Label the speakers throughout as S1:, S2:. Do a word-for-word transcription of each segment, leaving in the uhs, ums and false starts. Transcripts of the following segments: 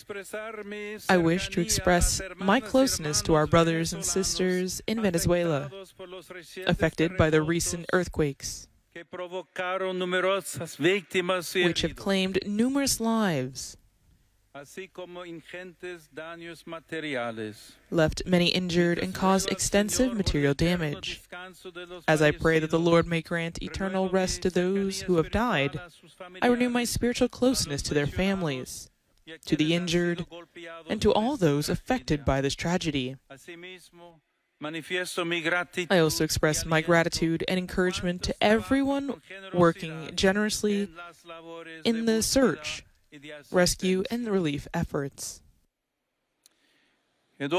S1: I wish to express my closeness to our brothers and sisters in Venezuela, affected by the recent earthquakes, which have claimed numerous lives, left many injured, and caused extensive material damage. As I pray that the Lord may grant eternal rest to those who have died, I renew my spiritual closeness to their families, to the injured, and to all those affected by this tragedy. I also express my gratitude and encouragement to everyone working generously in the search, rescue, and relief efforts. And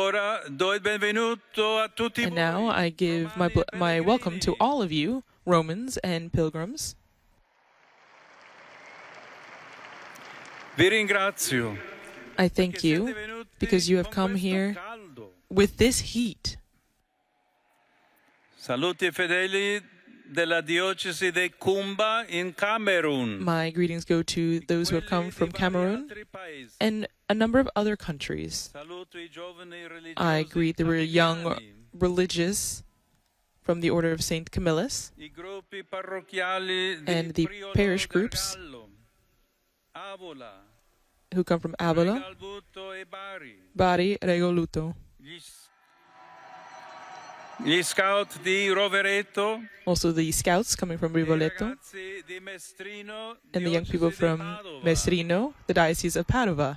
S1: now I give my, my welcome to all of you, Romans and pilgrims. I thank you because you have come here with this heat. My greetings go to those who have come from Cameroon and a number of other countries. I greet the young religious from the Order of Saint Camillus and the parish groups who come from Avola, Bari, Regoluto. Also the scouts coming from Rivoletto, and the young people from Mestrino, the Diocese of Padova,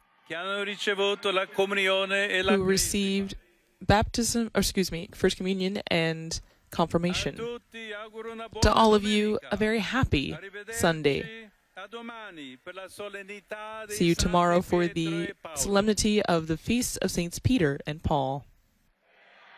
S1: who received baptism, or excuse me, First Communion and Confirmation. To all of you, a very happy Sunday. See you tomorrow for the solemnity of the feasts of Saints Peter and Paul.